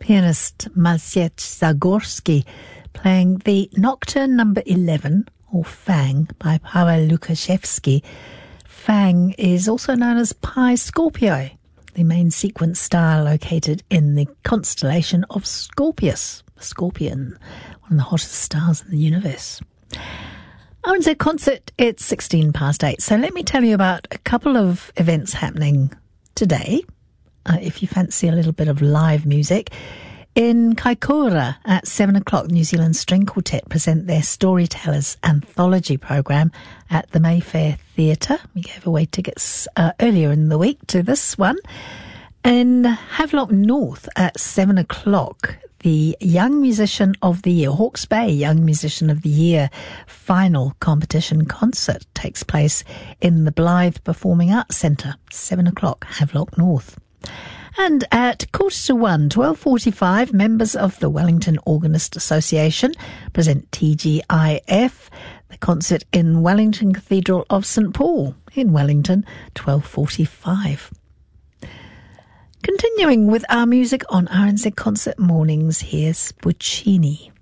pianist Maciej Zagorski playing the Nocturne number 11, or Fang, by Paweł Lukaszewski. Fang is also known as Pi Scorpio, the main sequence star located in the constellation of Scorpius, the Scorpion, one of the hottest stars in the universe. RNZ Concert, it's 16 past 8. So let me tell you about a couple of events happening today, if you fancy a little bit of live music. In Kaikoura at 7 o'clock, New Zealand String Quartet present their Storytellers Anthology programme at the Mayfair Theatre. We gave away tickets earlier in the week to this one. In Havelock North at 7 o'clock, the Young Musician of the Year, Hawke's Bay Young Musician of the Year final competition concert takes place in the Blythe Performing Arts Centre, 7 o'clock, Havelock North. And at 1:45, 12:45, members of the Wellington Organist Association present TGIF, the concert in Wellington Cathedral of St Paul in Wellington, 12:45. Continuing with our music on RNZ Concert Mornings, here's Puccini.